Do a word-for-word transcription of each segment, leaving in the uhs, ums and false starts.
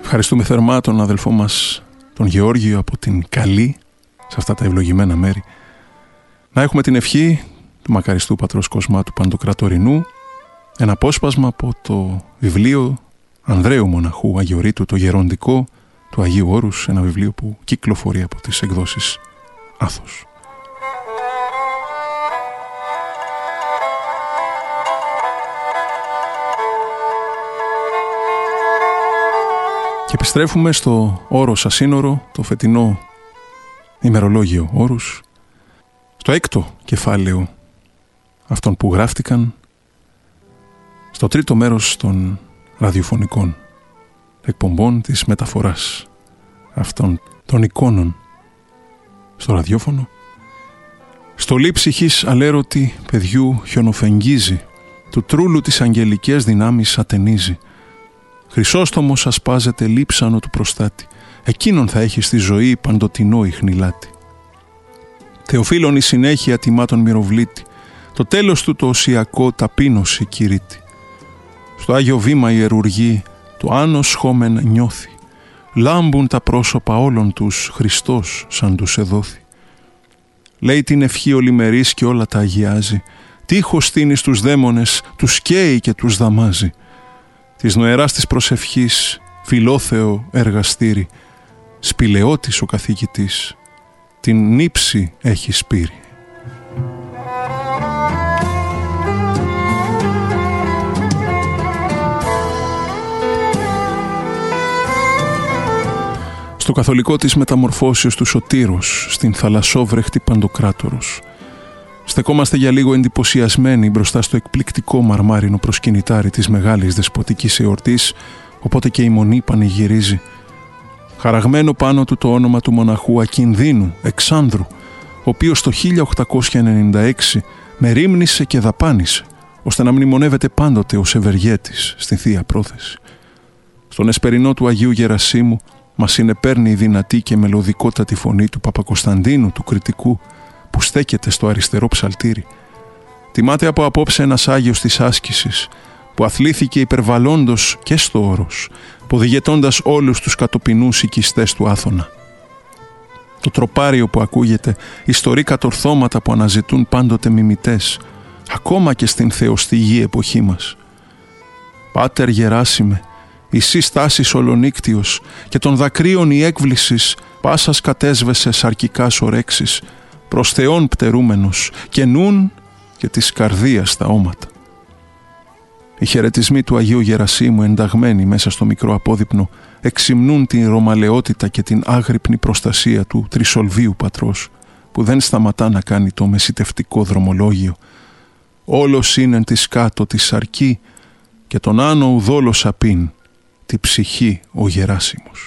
Ευχαριστούμε θερμά τον αδελφό μας τον Γεώργιο από την Καλή, σε αυτά τα ευλογημένα μέρη. Να έχουμε την ευχή του μακαριστού πατρός Κοσμάτου Παντοκρατορινού, ένα απόσπασμα από το βιβλίο Ανδρέου Μοναχού Αγιορείτου, το γεροντικό του Αγίου Όρους, ένα βιβλίο που κυκλοφορεί από τις εκδόσεις Άθος. Και επιστρέφουμε στο Όρος Ασύνορο, το φετινό ημερολόγιο Όρους, στο έκτο κεφάλαιο αυτών που γράφτηκαν, στο τρίτο μέρος των ραδιοφωνικών εκπομπών της μεταφοράς αυτών των εικόνων στο ραδιόφωνο. Στολή ψυχής αλέρωτη παιδιού χιονοφεγγίζει, του τρούλου της αγγελικές δυνάμεις ατενίζει. Χρυσόστομος ασπάζεται λείψανο του προστάτη, εκείνον θα έχει στη ζωή παντοτινό ιχνηλάτη. Θεοφίλων η συνέχεια τιμά τον μυροβλήτη, το τέλος του το οσιακό ταπείνωση κηρύττει. Στο Άγιο Βήμα ιερουργεί, το άνος χόμεν νιώθει, λάμπουν τα πρόσωπα όλων τους, Χριστός σαν τους εδόθη. Λέει την ευχή ολημερής και όλα τα αγιάζει, τείχος στείνει στους δαίμονες, τους καίει και τους δαμάζει. Της νοεράς της προσευχής, φιλόθεο εργαστήρι, σπηλαιώτης ο καθηγητής, την νύψη έχει σπείρει. Στο καθολικό της μεταμορφώσεως του Σωτήρος, στην θαλασσόβρεχτη Παντοκράτορος. Στεκόμαστε για λίγο εντυπωσιασμένοι μπροστά στο εκπληκτικό μαρμάρινο προσκυνητάρι της μεγάλης δεσποτικής εορτής, οπότε και η μονή πανηγυρίζει. Χαραγμένο πάνω του το όνομα του μοναχού Ακινδύνου Εξάνδρου, ο οποίος το χίλια οκτακόσια ενενήντα έξι μερίμνησε και δαπάνησε, ώστε να μνημονεύεται πάντοτε ως ευεργέτης στην Θεία Πρόθεση. Στον εσπερινό του Αγίου Γερασίμου μας συνεπέρνει η δυνατή και μελωδικότατη φωνή του Παπακοσταντίνου του Κρητικού, που στέκεται στο αριστερό ψαλτήρι. Τιμάται από απόψε ένας Άγιος της άσκησης, που αθλήθηκε υπερβαλλόντος και στο όρος, ποδηγετώντας όλους τους κατοπινούς οικιστές του Άθωνα. Το τροπάριο που ακούγεται, ιστορεί κατορθώματα που αναζητούν πάντοτε μιμητές, ακόμα και στην θεοστηγή εποχή μας. Πάτερ Γεράσιμε, εσύ στάσης ολονύκτιος, και των δακρύων η έκβλησης, πάσας κατέσβεσες αρκικάς ορέξεις, προς Θεόν πτερούμενος, και νουν και της καρδίας τα όματα. Οι χαιρετισμοί του Αγίου Γερασίμου, ενταγμένοι μέσα στο μικρό απόδειπνο, εξυμνούν την ρωμαλαιότητα και την άγρυπνη προστασία του τρισολβίου πατρός, που δεν σταματά να κάνει το μεσητευτικό δρομολόγιο. Όλος είναι της κάτω τη σαρκή, και τον άνω ουδόλος απίν, τη ψυχή ο Γεράσιμος.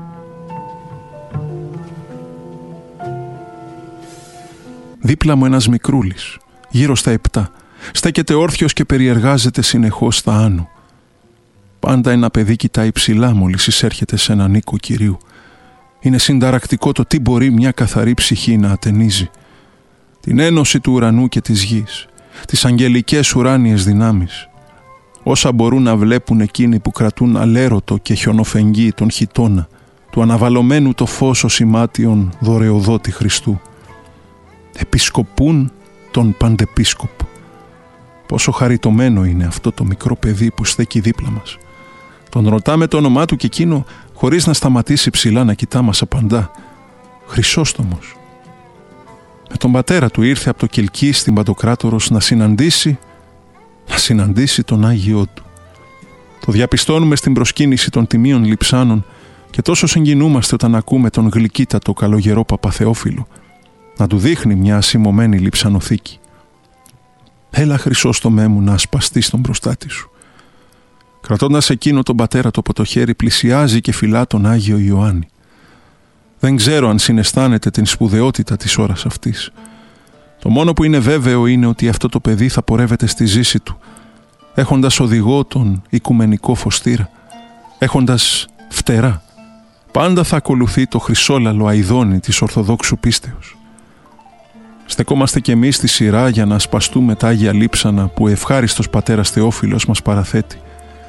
Δίπλα μου ένας μικρούλης, γύρω στα επτά, στέκεται όρθιος και περιεργάζεται συνεχώς στα άνω. Πάντα ένα παιδί κοιτάει ψηλά μόλις εισέρχεται σε έναν οίκο κυρίου. Είναι συνταρακτικό το τι μπορεί μια καθαρή ψυχή να ατενίζει. Την ένωση του ουρανού και της γης, τις αγγελικές ουράνιες δυνάμεις. Όσα μπορούν να βλέπουν εκείνοι που κρατούν αλέρωτο και χιονοφεγγί τον χιτώνα, του αναβαλωμένου το φως οσημάτιον δωρεοδότη Χριστού. Επισκοπούν τον παντεπίσκοπο. Πόσο χαριτωμένο είναι αυτό το μικρό παιδί που στέκει δίπλα μας. Τον ρωτάμε το όνομά του και εκείνο, χωρίς να σταματήσει ψηλά να κοιτά, μας απαντά: Χρυσόστομος. Με τον πατέρα του ήρθε από το Κιλκί στην Παντοκράτορος να συναντήσει, να συναντήσει τον Άγιό του. Το διαπιστώνουμε στην προσκύνηση των τιμίων λειψάνων και τόσο συγκινούμαστε όταν ακούμε τον γλυκύτατο καλογερό Παπαθεόφιλο να του δείχνει μια ασημωμένη λειψανοθήκη. Έλα, Χρυσόστομέ μου, να ασπαστείς τον προστάτη σου. Κρατώντας εκείνο τον πατέρα του από το χέρι, πλησιάζει και φυλά τον Άγιο Ιωάννη. Δεν ξέρω αν συναισθάνεται την σπουδαιότητα της ώρας αυτής. Το μόνο που είναι βέβαιο είναι ότι αυτό το παιδί θα πορεύεται στη ζήση του, έχοντας οδηγό τον οικουμενικό φωστήρα, έχοντας φτερά. Πάντα θα ακολουθεί το χρυσόλαλο αηδόνι της Ορθοδόξου πίστεως. Στεκόμαστε κι εμείς στη σειρά για να ασπαστούμε τα Άγια Λείψανα που ευχάριστος πατέρας Θεόφιλος μας παραθέτει.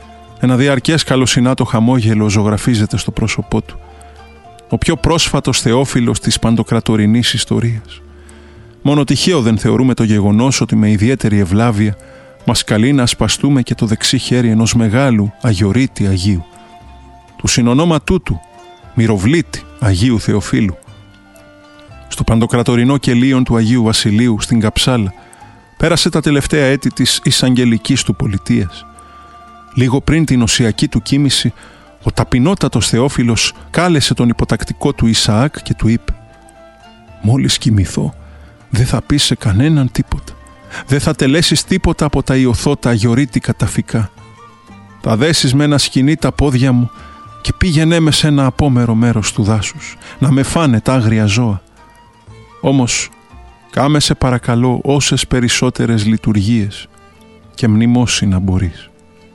Ένα διαρκές καλοσυνάτο χαμόγελο ζωγραφίζεται στο πρόσωπό του. Ο πιο πρόσφατος Θεόφιλος της παντοκρατορινής ιστορίας. Μόνο τυχαίο δεν θεωρούμε το γεγονός ότι με ιδιαίτερη ευλάβεια μας καλεί να ασπαστούμε και το δεξί χέρι ενός μεγάλου αγιορείτη Αγίου. Του συνονόματού του, Μυροβλήτη Αγίου Θεοφίλου. Στο παντοκρατορινό κελίον του Αγίου Βασιλείου στην Καψάλα πέρασε τα τελευταία έτη της εισαγγελικής του πολιτείας. Λίγο πριν την οσιακή του κοίμηση, ο ταπεινότατος Θεόφιλος κάλεσε τον υποτακτικό του Ισαάκ και του είπε: «Μόλις κοιμηθώ, δεν θα πεις σε κανέναν τίποτα. Δεν θα τελέσεις τίποτα από τα ιωθώτα αγιορείτικα ταφικά. Θα δέσεις με ένα σκοινί τα πόδια μου και πήγαινέ με σε ένα απόμερο μέρος του δάσους, να με φάνε τα άγρια ζώα. Όμως, κάμε σε παρακαλώ όσες περισσότερες λειτουργίες και μνημόσυ να μπορείς».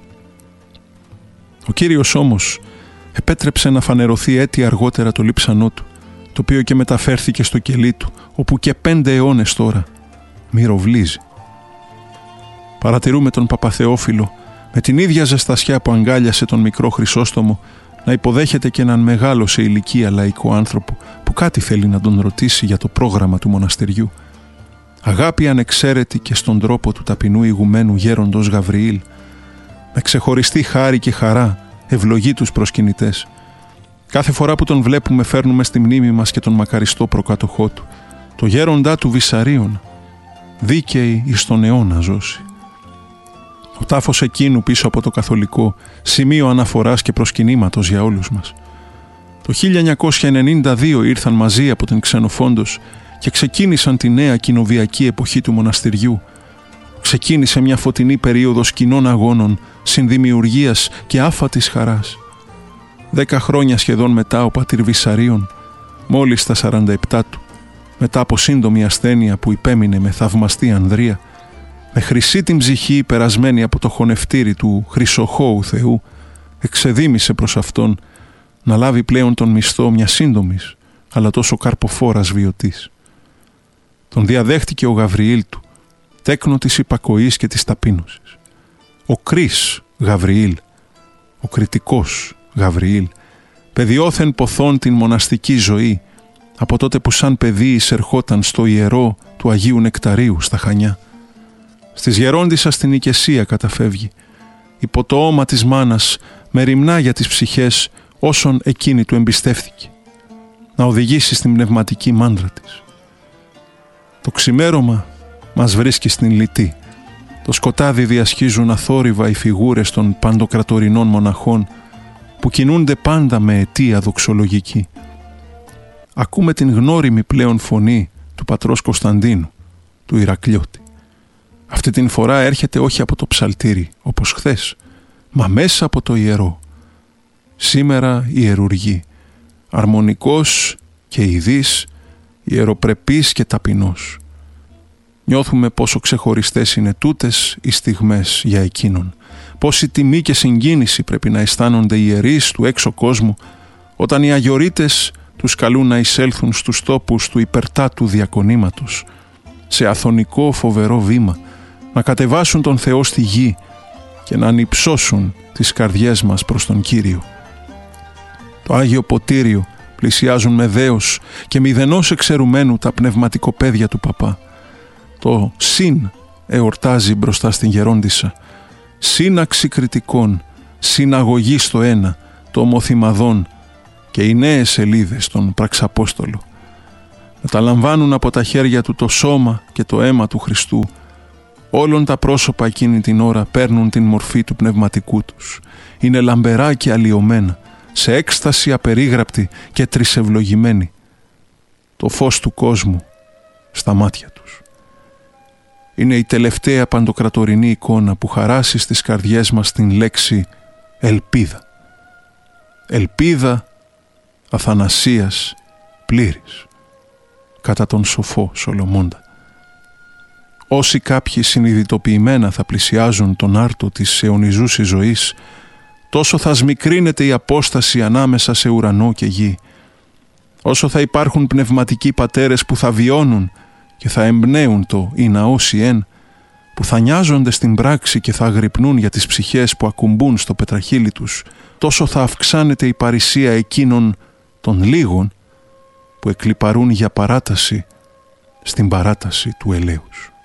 Ο Κύριος όμως επέτρεψε να φανερωθεί έτη αργότερα το λείψανό του, το οποίο και μεταφέρθηκε στο κελί του, όπου και πέντε αιώνες τώρα μυροβλίζει. Παρατηρούμε τον Παπαθεόφιλο με την ίδια ζεστασιά που αγκάλιασε τον μικρό Χρυσόστομο να υποδέχεται και έναν μεγάλο σε ηλικία λαϊκό άνθρωπο που κάτι θέλει να τον ρωτήσει για το πρόγραμμα του μοναστεριού. Αγάπη ανεξαίρετη και στον τρόπο του ταπεινού ηγουμένου γέροντος Γαβριήλ, με ξεχωριστή χάρη και χαρά ευλογεί τους προσκυνητές. Κάθε φορά που τον βλέπουμε φέρνουμε στη μνήμη μας και τον μακαριστό προκάτοχό του, το γέροντά του Βυσαρίων, δίκαιη εις τον αιώνα ζώση. Ο τάφος εκείνου πίσω από το καθολικό, σημείο αναφοράς και προσκυνήματος για όλους μας. Το χίλια εννιακόσια ενενήντα δύο ήρθαν μαζί από την Ξενοφόντος και ξεκίνησαν τη νέα κοινοβιακή εποχή του μοναστηριού. Ξεκίνησε μια φωτεινή περίοδος κοινών αγώνων, συνδημιουργίας και άφατης χαράς. Δέκα χρόνια σχεδόν μετά ο πατήρ Βυσαρίων, μόλις στα σαράντα επτά του, μετά από σύντομη ασθένεια που υπέμεινε με θαυμαστή ανδρεία, με χρυσή την ψυχή περασμένη από το χωνευτήρι του χρυσοχώου Θεού, εξεδίμησε προς αυτόν να λάβει πλέον τον μισθό μια σύντομης, αλλά τόσο καρποφόρας βιωτής. Τον διαδέχτηκε ο Γαβριήλ του, τέκνο της υπακοής και της ταπείνωσης. Ο Κρίς Γαβριήλ, ο κριτικός Γαβριήλ, παιδιόθεν ποθών την μοναστική ζωή, από τότε που σαν παιδί εισερχόταν στο ιερό του Αγίου Νεκταρίου στα Χανιά. Στις γερόντισσας στην οικεσία καταφεύγει, υπό το όμα της μάνας μεριμνά για τις ψυχές όσων εκείνη του εμπιστεύθηκε, να οδηγήσει στην πνευματική μάντρα της. Το ξημέρωμα μας βρίσκει στην λυτή. Το σκοτάδι διασχίζουν αθόρυβα οι φιγούρες των παντοκρατορινών μοναχών που κινούνται πάντα με αιτία δοξολογική. Ακούμε την γνώριμη πλέον φωνή του πατρός Κωνσταντίνου, του Ηρακλειώτη. Αυτή την φορά έρχεται όχι από το ψαλτήρι, όπως χθες, μα μέσα από το ιερό. Σήμερα ιερουργεί, αρμονικός και ειδής, ιεροπρεπής και ταπεινός. Νιώθουμε πόσο ξεχωριστές είναι τούτες οι στιγμές για εκείνον. Πόση τιμή και συγκίνηση πρέπει να αισθάνονται οι ιερείς του έξω κόσμου όταν οι αγιορείτες τους καλούν να εισέλθουν στους τόπους του υπερτάτου διακονήματος, σε αθωνικό φοβερό βήμα, να κατεβάσουν τον Θεό στη γη και να ανυψώσουν τις καρδιές μας προς τον Κύριο. Το Άγιο Ποτήριο πλησιάζουν με δέος και μηδενός εξαιρουμένου τα πνευματικοπαίδια του παπά. Το συν εορτάζει μπροστά στην γερόντισσα. Σύναξη κριτικών, συναγωγή στο ένα, το ομοθυμαδόν και οι νέες σελίδες στον πραξαπόστολο. Μεταλαμβάνουν από τα χέρια του το σώμα και το αίμα του Χριστού. Όλων τα πρόσωπα εκείνη την ώρα παίρνουν την μορφή του πνευματικού τους. Είναι λαμπερά και αλλοιωμένα, σε έκσταση απερίγραπτη και τρισευλογημένη. Το φως του κόσμου στα μάτια τους. Είναι η τελευταία παντοκρατορινή εικόνα που χαράσει στις καρδιές μας την λέξη ελπίδα. Ελπίδα αθανασίας πλήρης, κατά τον σοφό Σολομώντα. Όσοι κάποιοι συνειδητοποιημένα θα πλησιάζουν τον άρτο της αιωνιζούσης ζωής, τόσο θα σμικρύνεται η απόσταση ανάμεσα σε ουρανό και γη. Όσο θα υπάρχουν πνευματικοί πατέρες που θα βιώνουν και θα εμπνέουν το «η ναός εν», που θα νοιάζονται στην πράξη και θα αγρυπνούν για τις ψυχές που ακουμπούν στο πετραχύλι τους, τόσο θα αυξάνεται η παρησία εκείνων των λίγων που εκλιπαρούν για παράταση στην παράταση του ελέους.